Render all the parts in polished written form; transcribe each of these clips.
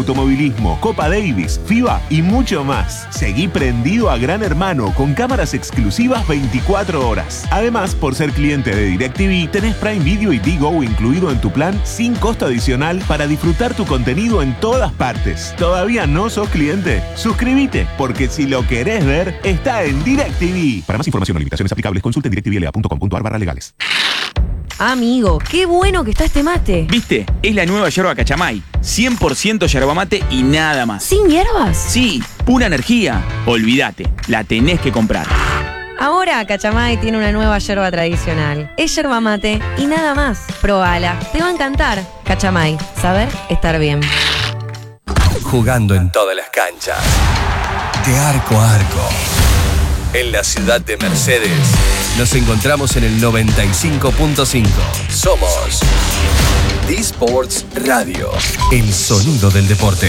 automovilismo, Copa Davis, FIBA y mucho más. Seguí prendido a Gran Hermano con cámaras exclusivas 24 horas. Además, por ser cliente de DirecTV, tenés Prime Video y Digo incluido en tu plan sin costo adicional para disfrutar tu contenido en todas partes. ¿Todavía no sos cliente? Suscríbete, porque si lo querés ver, está en DirecTV. Para más información o limitaciones aplicables, consulta en directvla.com.ar/legales. Amigo, qué bueno que está este mate. ¿Viste? Es la nueva yerba Cachamay. 100% yerba mate y nada más. ¿Sin hierbas? Sí, pura energía. Olvídate, la tenés que comprar. Ahora Cachamay tiene una nueva yerba tradicional. Es yerba mate y nada más. Probala, te va a encantar. Cachamay, saber estar bien. Jugando en todas las canchas. De arco a arco. En la ciudad de Mercedes. Nos encontramos en el 95.5. Somos D-Sports Radio. El sonido del deporte.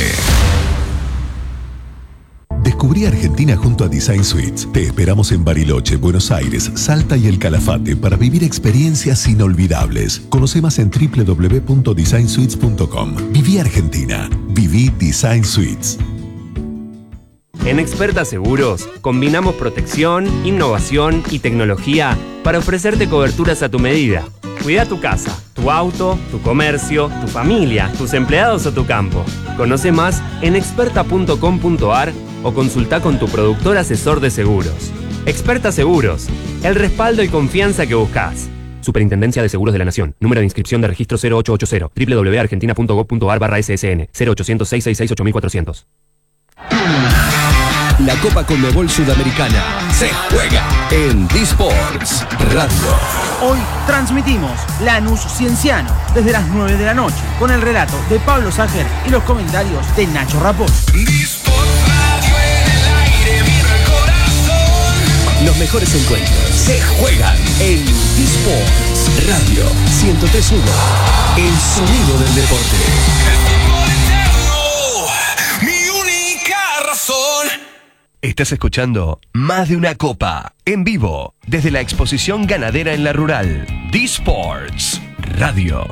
Descubrí Argentina junto a Design Suites. Te esperamos en Bariloche, Buenos Aires, Salta y El Calafate para vivir experiencias inolvidables. Conoce más en www.designsuites.com. Viví Argentina. Viví Design Suites. En Experta Seguros, combinamos protección, innovación y tecnología para ofrecerte coberturas a tu medida. Cuida tu casa, tu auto, tu comercio, tu familia, tus empleados o tu campo. Conoce más en experta.com.ar o consulta con tu productor asesor de seguros. Experta Seguros, el respaldo y confianza que buscas. Superintendencia de Seguros de la Nación. Número de inscripción de registro 0880 www.argentina.gov.ar/ssn 0800 666 8400. La Copa Conmebol Sudamericana se juega en D-Sports Radio. Hoy transmitimos Lanús Cienciano desde las 9 de la noche con el relato de Pablo Sager y los comentarios de Nacho Rapón. D-Sports Radio en el aire, viva el corazón. Los mejores encuentros se juegan en D-Sports Radio 103.1. El sonido del deporte. El fútbol eterno, mi única razón. Estás escuchando Más de una Copa, en vivo, desde la exposición ganadera en La Rural. D-Sports Radio.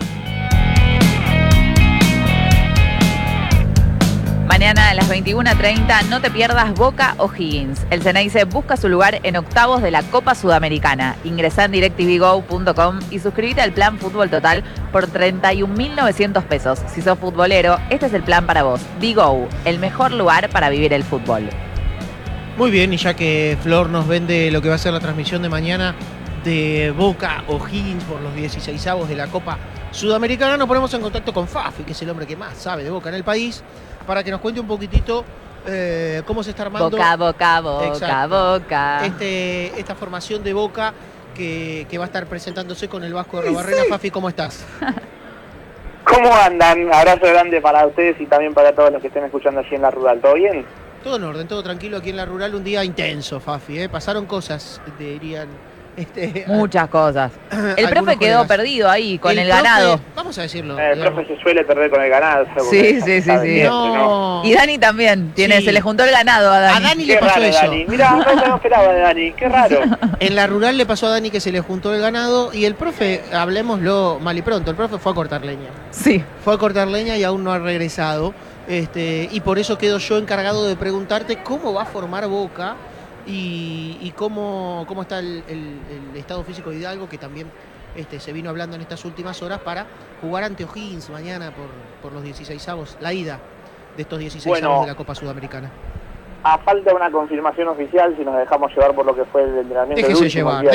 Mañana a las 21:30 no te pierdas Boca O'Higgins. El Ceneice busca su lugar en octavos de la Copa Sudamericana. Ingresá en directvgo.com y suscríbete al plan Fútbol Total por 31.900 pesos. Si sos futbolero, este es el plan para vos. Vigo, el mejor lugar para vivir el fútbol. Muy bien, y ya que Flor nos vende lo que va a ser la transmisión de mañana de Boca O'Higgins por los 16avos de la Copa Sudamericana, nos ponemos en contacto con Fafi, que es el hombre que más sabe de Boca en el país, para que nos cuente un poquitito cómo se está armando Boca, Boca. Esta formación de Boca que va a estar presentándose con el Vasco de Rabarrena. Sí. Fafi, ¿cómo estás? ¿Cómo andan? Abrazo grande para ustedes y también para todos los que estén escuchando allí en La Rural. ¿Todo bien? Todo en orden, todo tranquilo aquí en La Rural. Un día intenso, Fafi, Pasaron cosas, dirían. Muchas cosas. El profe quedó perdido ahí con el ganado. Vamos a decirlo. El profe se suele perder con el ganado. Sí. No. Y Dani también. Sí. Se le juntó el ganado a Dani. A Dani le pasó raro, eso. Dani. Mirá, no esperaba de Dani. Qué raro. En La Rural le pasó a Dani que se le juntó el ganado y el profe, hablemoslo mal y pronto, el profe fue a cortar leña. Sí. Fue a cortar leña y aún no ha regresado. Y por eso quedo yo encargado de preguntarte cómo va a formar Boca y cómo está el estado físico de Hidalgo, que también se vino hablando en estas últimas horas para jugar ante O'Higgins mañana por los 16avos, la ida de estos 16avos de la Copa Sudamericana. A falta de una confirmación oficial, si nos dejamos llevar por lo que fue el entrenamiento déjese llevar.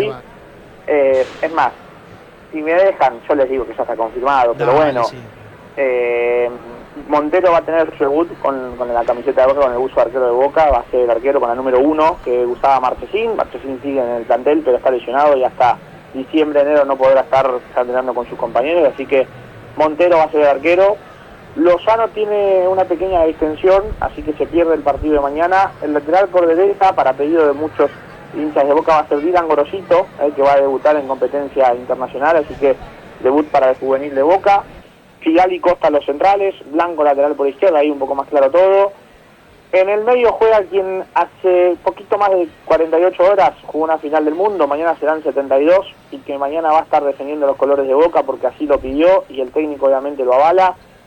Es más, si me dejan, yo les digo que ya está confirmado, pero bueno, sí. Montero va a tener su debut con la camiseta de Boca, con el buzo arquero de Boca, va a ser el arquero con la número 1 que usaba Marchesín. Marchesín sigue en el plantel, pero está lesionado y hasta diciembre, enero no podrá estar entrenando con sus compañeros, así que Montero va a ser el arquero. Lozano tiene una pequeña distensión, así que se pierde el partido de mañana. El lateral por derecha, para pedido de muchos hinchas de Boca, va a ser Dylan Gorosito, que va a debutar en competencia internacional, así que debut para el juvenil de Boca. Figali Costa los centrales, Blanco lateral por izquierda, ahí un poco más claro todo. En el medio juega quien hace poquito más de 48 horas jugó una final del mundo, mañana serán 72, y que mañana va a estar defendiendo los colores de Boca porque así lo pidió y el técnico obviamente lo avala.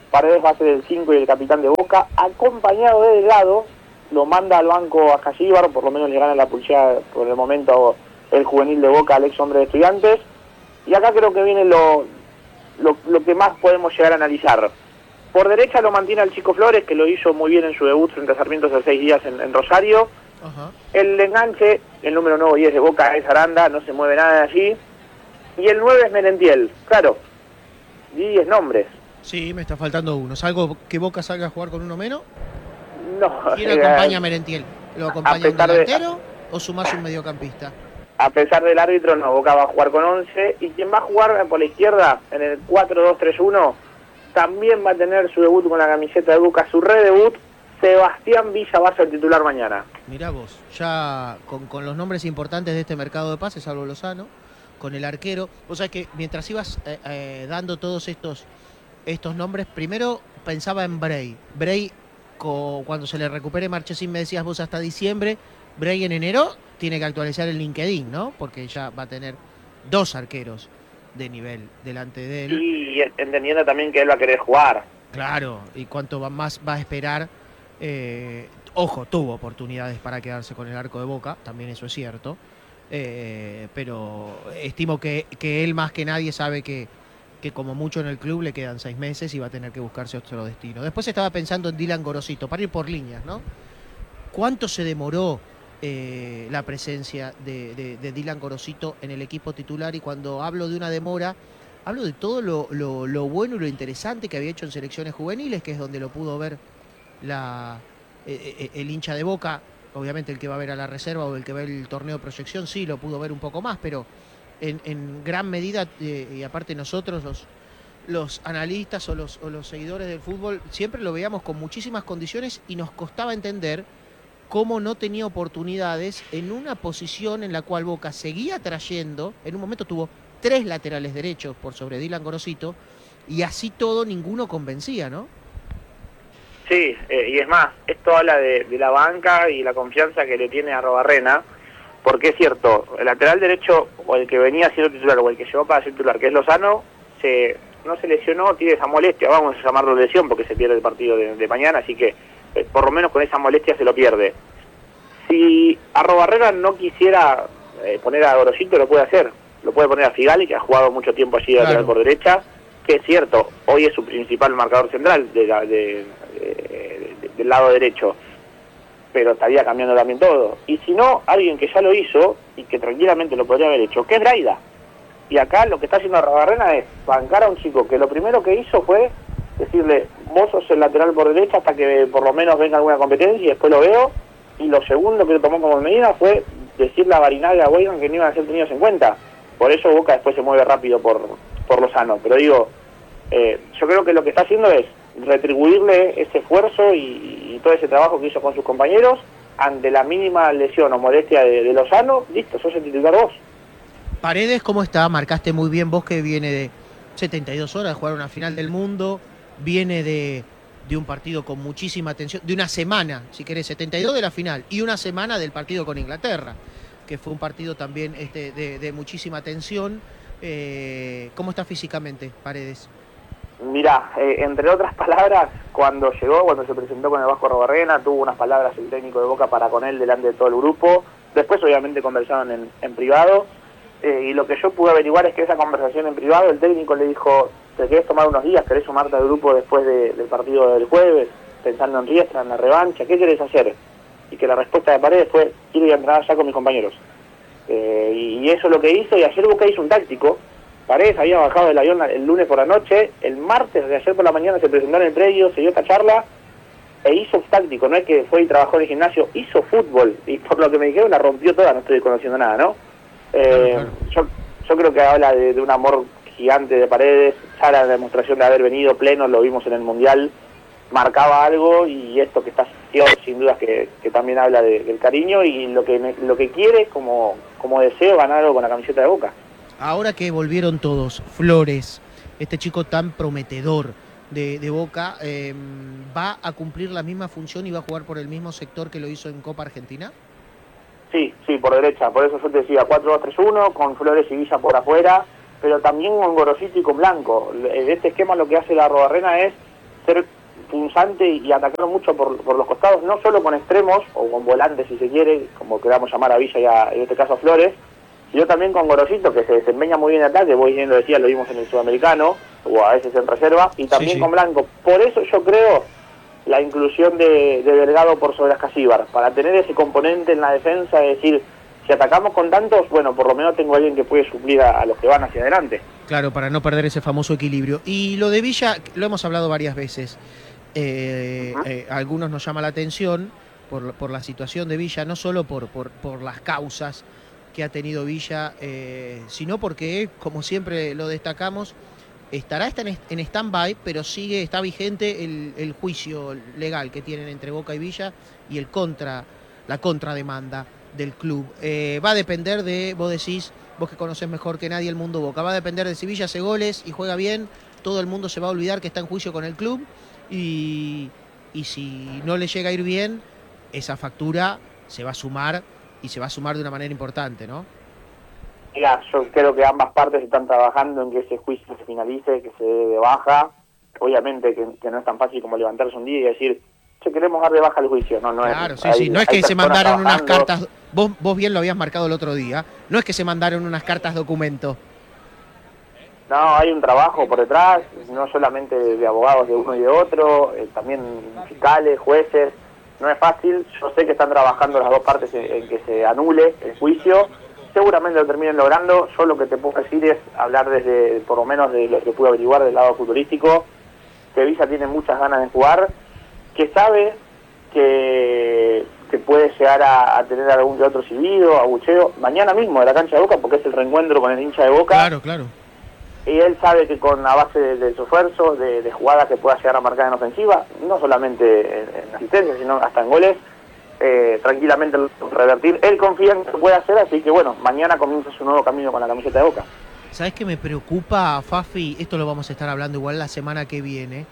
Paredes va a ser el 5 y el capitán de Boca, acompañado de Delgado, lo manda al banco a Callíbar, por lo menos le gana la pulseada por el momento el juvenil de Boca al ex hombre de Estudiantes, y acá creo que viene lo que más podemos llegar a analizar. Por derecha lo mantiene el Chico Flores, que lo hizo muy bien en su debut frente a Sarmiento hace 6 días en Rosario. Ajá. El enganche, el número 9 10 de Boca es Aranda, no se mueve nada de allí. Y el 9 es Merentiel, claro, 10 nombres. Sí, me está faltando uno. ¿Salgo que Boca salga a jugar con uno menos? No. ¿Quién acompaña a Merentiel? ¿Lo acompaña un delantero o sumás un mediocampista? A pesar del árbitro, no, Boca va a jugar con 11. Y quien va a jugar por la izquierda, en el 4-2-3-1, también va a tener su debut con la camiseta de Boca, su redebut. Sebastián Villa va a ser titular mañana. Mirá vos, ya con los nombres importantes de este mercado de pases, salvo Lozano, con el arquero. Vos sabés que mientras ibas dando todos estos nombres, primero pensaba en Bray. Bray, cuando se le recupere Marchesín, me decías vos hasta diciembre. Bray en enero tiene que actualizar el LinkedIn, ¿no? Porque ya va a tener 2 arqueros de nivel delante de él. Y entendiendo también que él va a querer jugar. Claro, y cuánto más va a esperar. Ojo, tuvo oportunidades para quedarse con el arco de Boca, también eso es cierto. Pero estimo que él más que nadie sabe que como mucho en el club le quedan 6 meses y va a tener que buscarse otro destino. Después estaba pensando en Dylan Gorosito, para ir por líneas, ¿no? ¿Cuánto se demoró la presencia de Dylan Gorosito en el equipo titular? Y cuando hablo de una demora, hablo de todo lo bueno y lo interesante que había hecho en selecciones juveniles, que es donde lo pudo ver el hincha de Boca. Obviamente el que va a ver a la reserva o el que ve el torneo de proyección sí lo pudo ver un poco más, pero en gran medida, y aparte nosotros los analistas o los seguidores del fútbol siempre lo veíamos con muchísimas condiciones y nos costaba entender cómo no tenía oportunidades en una posición en la cual Boca seguía trayendo. En un momento tuvo 3 laterales derechos por sobre Dylan Gorosito y así todo ninguno convencía, ¿no? Sí, y es más, esto habla de la banca y la confianza que le tiene a Arrobarrena, porque es cierto, el lateral derecho, o el que venía siendo titular, o el que llegó para ser titular, que es Lozano, no se lesionó, tiene esa molestia, vamos a llamarlo lesión, porque se pierde el partido de mañana, así que por lo menos con esa molestia se lo pierde. Si Arrobarrena no quisiera poner a Gorosito, lo puede hacer, lo puede poner a Figali, que ha jugado mucho tiempo allí de lateral por derecha, que es cierto, hoy es su principal marcador central del lado derecho, pero estaría cambiando también todo. Y si no, alguien que ya lo hizo y que tranquilamente lo podría haber hecho, que es Braida. Y acá lo que está haciendo Arrobarrena es bancar a un chico que lo primero que hizo fue decirle, vos sos el lateral por derecha hasta que por lo menos venga alguna competencia y después lo veo. Y lo segundo que lo tomó como medida fue decirle a Barinaga y a Weigand que no iban a ser tenidos en cuenta. Por eso Boca después se mueve rápido por Lozano. Pero digo, yo creo que lo que está haciendo es retribuirle ese esfuerzo y todo ese trabajo que hizo con sus compañeros. Ante la mínima lesión o molestia de Lozano, listo, sos el titular vos. Paredes, ¿cómo está? Marcaste muy bien vos, que viene de 72 horas de jugar una final del mundo, viene de un partido con muchísima tensión, de una semana, si querés, 72 de la final y una semana del partido con Inglaterra, que fue un partido también de muchísima tensión. ¿Cómo está físicamente Paredes? Mirá, entre otras palabras, cuando se presentó con el Vasco Arrobarrena, tuvo unas palabras el técnico de Boca para con él delante de todo el grupo. Después obviamente conversaron en privado, y lo que yo pude averiguar es que esa conversación en privado, el técnico le dijo, ¿te querés tomar unos días? ¿Querés sumarte al grupo después del partido del jueves? Pensando en Riestra, en la revancha, ¿qué querés hacer? Y que la respuesta de Paredes fue, quiero ir a entrenar ya con mis compañeros. Y eso es lo que hizo, y ayer Boca hizo un táctico. Paredes había bajado del avión el lunes por la noche, el martes de ayer por la mañana se presentó en el predio, se dio esta charla e hizo táctico, no es que fue y trabajó en el gimnasio, hizo fútbol, y por lo que me dijeron la rompió toda, no estoy conociendo nada, ¿no? Claro. Yo creo que habla de un amor gigante de Paredes, ya la demostración de haber venido pleno, lo vimos en el Mundial, marcaba algo, y esto que está haciendo sin dudas que también habla del cariño y lo que quiere como deseo ganar algo con la camiseta de Boca. Ahora que volvieron todos, Flores, este chico tan prometedor de Boca, ¿va a cumplir la misma función y va a jugar por el mismo sector que lo hizo en Copa Argentina? Sí, por derecha, por eso yo te decía 4-2-3-1, con Flores y Villa por afuera, pero también con Gorosito y con Blanco. De este esquema lo que hace la Arrobarrena es ser punzante y atacar mucho por los costados, no solo con extremos o con volantes si se quiere, como queramos llamar a Villa y en este caso a Flores, sino también con Gorosito, que se desempeña muy bien en ataque, vos bien lo decía, lo vimos en el Sudamericano, o a veces en reserva, y también con Blanco. Por eso yo creo la inclusión de Delgado por sobre Ascasíbar, para tener ese componente en la defensa, de decir, si atacamos con tantos, bueno, por lo menos tengo alguien que puede suplir a los que van hacia adelante. Claro, para no perder ese famoso equilibrio. Y lo de Villa, lo hemos hablado varias veces. Algunos nos llama la atención por la situación de Villa, no solo por las causas que ha tenido Villa, sino porque, como siempre lo destacamos, está en stand-by, pero está vigente el juicio legal que tienen entre Boca y Villa y la contrademanda del club. Va a depender de, vos decís, vos que conocés mejor que nadie el mundo Boca, va a depender de si Villa hace goles y juega bien, todo el mundo se va a olvidar que está en juicio con el club, y si no le llega a ir bien, esa factura se va a sumar, y se va a sumar de una manera importante, ¿no? Mira, yo creo que ambas partes están trabajando en que ese juicio se finalice, que se dé de baja. Obviamente que no es tan fácil como levantarse un día y decir, che, queremos dar de baja el juicio. No claro, es, sí, no es que se mandaron unas cartas, vos bien lo habías marcado el otro día, no es que se mandaron unas cartas documento. No, hay un trabajo por detrás, no solamente de abogados de uno y de otro, también fiscales, jueces. No es fácil, yo sé que están trabajando las dos partes en que se anule el juicio, seguramente lo terminen logrando. Yo lo que te puedo decir es hablar desde, por lo menos de lo que pude averiguar del lado futbolístico, que Villa tiene muchas ganas de jugar, que sabe que puede llegar a tener algún que otro silbido, abucheo, mañana mismo de la cancha de Boca, porque es el reencuentro con el hincha de Boca. Claro, claro. Y él sabe que con la base de su esfuerzo, de jugadas que pueda llegar a marcar en ofensiva, no solamente en asistencia, sino hasta en goles, tranquilamente revertir. Él confía en que lo puede hacer, así que bueno, mañana comienza su nuevo camino con la camiseta de Boca. ¿Sabés qué me preocupa, Fafi? Esto lo vamos a estar hablando igual la semana que viene.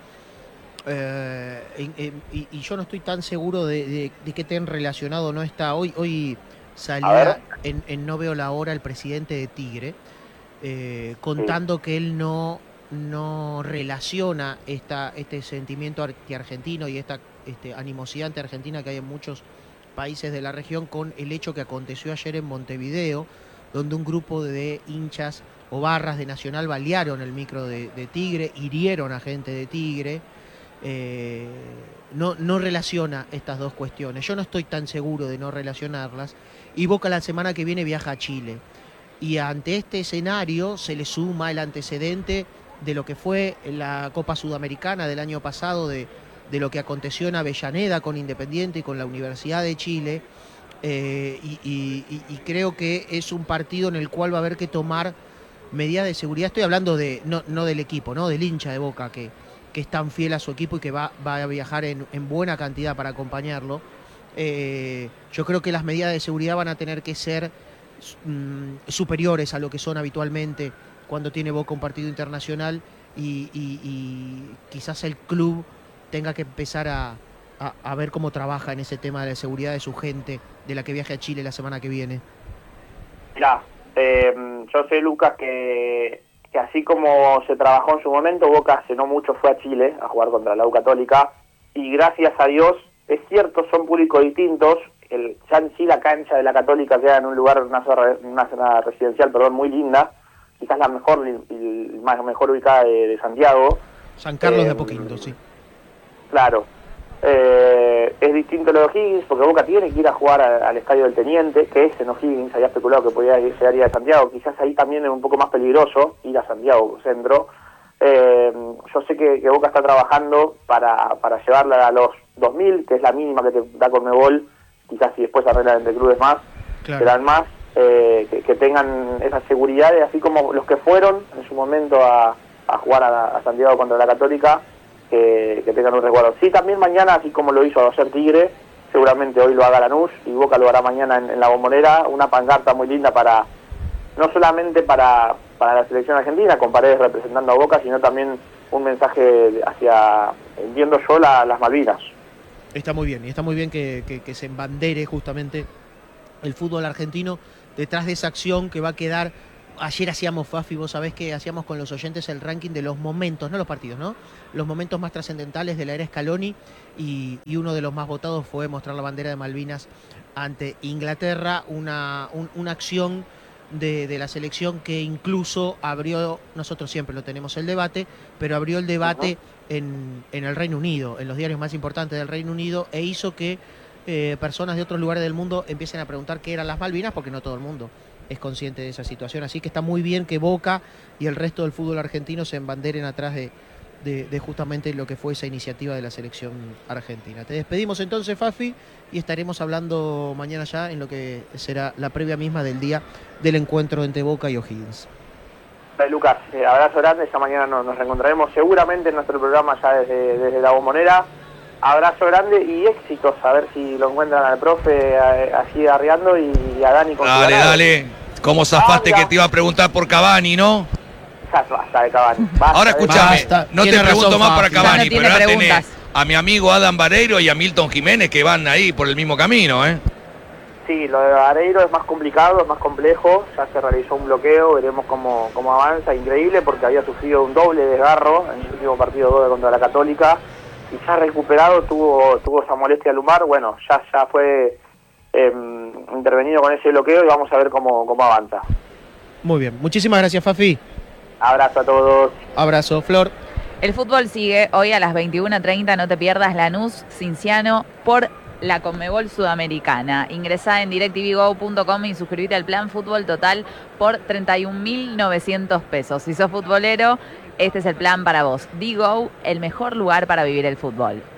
Y yo no estoy tan seguro de qué tan relacionado no está. Hoy salía en No Veo la Hora el presidente de Tigre, contando que él no relaciona este sentimiento anti-argentino y esta animosidad anti-argentina que hay en muchos países de la región con el hecho que aconteció ayer en Montevideo, donde un grupo de hinchas o barras de Nacional balearon el micro de Tigre, hirieron a gente de Tigre. No relaciona estas dos cuestiones. Yo no estoy tan seguro de no relacionarlas. Y Boca la semana que viene viaja a Chile. Y ante este escenario se le suma el antecedente de lo que fue la Copa Sudamericana del año pasado, de lo que aconteció en Avellaneda con Independiente y con la Universidad de Chile. Y creo que es un partido en el cual va a haber que tomar medidas de seguridad. Estoy hablando no del equipo, ¿no? Del hincha de Boca que es tan fiel a su equipo y que va a viajar en buena cantidad para acompañarlo. Yo creo que las medidas de seguridad van a tener que ser superiores a lo que son habitualmente cuando tiene Boca un partido internacional, y quizás el club tenga que empezar a ver cómo trabaja en ese tema de la seguridad de su gente, de la que viaje a Chile la semana que viene. Mirá, yo sé, Lucas, que así como se trabajó en su momento, Boca hace no mucho fue a Chile a jugar contra la U Católica, y gracias a Dios, es cierto, son públicos distintos. Ya en sí la cancha de la Católica queda en un lugar, una zona residencial, muy linda, quizás la mejor ubicada de Santiago. San Carlos de Apoquindo, sí. Claro. Es distinto lo de O'Higgins, porque Boca tiene que ir a jugar al estadio del Teniente, que es en O'Higgins. Había especulado que podía llegar a Santiago, quizás ahí también es un poco más peligroso ir a Santiago Centro. Yo sé que Boca está trabajando para llevarla a los 2.000, que es la mínima que te da Conmebol. Quizás si después arreglan entre clubes más, serán más, que tengan esa seguridad, así como los que fueron en su momento a jugar a Santiago contra la Católica, que tengan un resguardo. Sí, también mañana, así como lo hizo ayer Tigre, seguramente hoy lo haga Lanús, y Boca lo hará mañana en la Bombonera, una pancarta muy linda no solamente para la selección argentina, con Paredes representando a Boca, sino también un mensaje hacia, entiendo yo, las Malvinas. Está muy bien, y está muy bien que se embandere justamente el fútbol argentino detrás de esa acción que va a quedar Ayer hacíamos, Fafi, vos sabés que hacíamos con los oyentes el ranking de los momentos, no los partidos, ¿no? Los momentos más trascendentales de la era Scaloni y uno de los más votados fue mostrar la bandera de Malvinas ante Inglaterra, una acción de la selección que incluso abrió, nosotros siempre lo tenemos el debate, pero abrió el debate en el Reino Unido, en los diarios más importantes del Reino Unido, e hizo que personas de otros lugares del mundo empiecen a preguntar qué eran las Malvinas, porque no todo el mundo es consciente de esa situación. Así que está muy bien que Boca y el resto del fútbol argentino se embanderen atrás de justamente lo que fue esa iniciativa de la selección argentina. Te despedimos entonces, Fafi, y estaremos hablando mañana ya en lo que será la previa misma del día del encuentro entre Boca y O'Higgins. Lucas, abrazo grande, esta mañana nos reencontraremos seguramente en nuestro programa ya desde La Bombonera. Abrazo grande y éxitos, a ver si lo encuentran al profe así arriando y a Dani con Dale, ¿cómo zafaste que te iba a preguntar por Cavani, no? Basta de Cavani. Ahora escúchame, no te pregunto más para Cavani, pero ahora tenés preguntas. a mi amigo Adam Vareiro y a Milton Jiménez que van ahí por el mismo camino, ¿eh? Sí, lo de Vareiro es más complicado, es más complejo, ya se realizó un bloqueo, veremos cómo avanza, increíble porque había sufrido un doble desgarro en el último partido doble contra la Católica y ya recuperado, tuvo esa molestia lumbar, bueno, ya fue intervenido con ese bloqueo y vamos a ver cómo avanza. Muy bien, muchísimas gracias, Fafi. Abrazo a todos. Abrazo, Flor. El fútbol sigue hoy a las 21:30, no te pierdas Lanús Cinciano por la Conmebol Sudamericana. Ingresá en directvgo.com y suscribite al plan Fútbol Total por 31.900 pesos. Si sos futbolero, este es el plan para vos. Digo, el mejor lugar para vivir el fútbol.